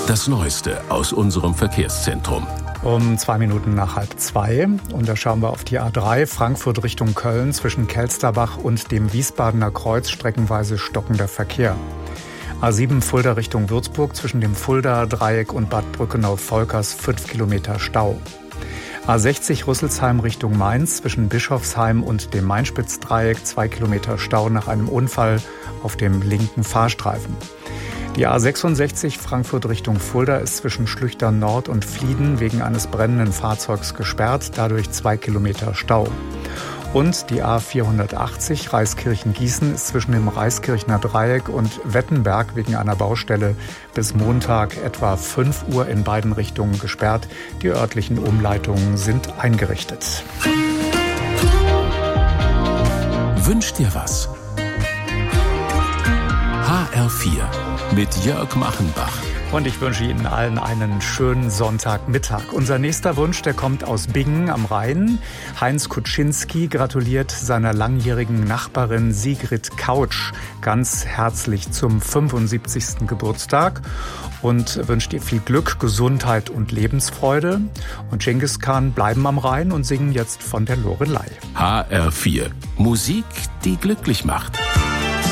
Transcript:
Das Neueste aus unserem Verkehrszentrum. Um 2 Minuten nach 1:30. Und da schauen wir auf die A3 Frankfurt Richtung Köln zwischen Kelsterbach und dem Wiesbadener Kreuz streckenweise stockender Verkehr. A7 Fulda Richtung Würzburg zwischen dem Fulda-Dreieck und Bad Brückenau-Volkers 5 Kilometer Stau. A60 Rüsselsheim Richtung Mainz zwischen Bischofsheim und dem Mainspitz-Dreieck 2 Kilometer Stau nach einem Unfall auf dem linken Fahrstreifen. Die A66 Frankfurt Richtung Fulda ist zwischen Schlüchtern Nord und Flieden wegen eines brennenden Fahrzeugs gesperrt, dadurch 2 Kilometer Stau. Und die A480 Reiskirchen-Gießen ist zwischen dem Reiskirchner Dreieck und Wettenberg wegen einer Baustelle bis Montag etwa 5 Uhr in beiden Richtungen gesperrt. Die örtlichen Umleitungen sind eingerichtet. Wünsch dir was? HR4 mit Jörg Machenbach. Und ich wünsche Ihnen allen einen schönen Sonntagmittag. Unser nächster Wunsch, der kommt aus Bingen am Rhein. Heinz Kuczynski gratuliert seiner langjährigen Nachbarin Sigrid Kautsch ganz herzlich zum 75. Geburtstag und wünscht ihr viel Glück, Gesundheit und Lebensfreude. Und Genghis Khan bleiben am Rhein und singen jetzt von der Loreley. HR4. Musik, die glücklich macht.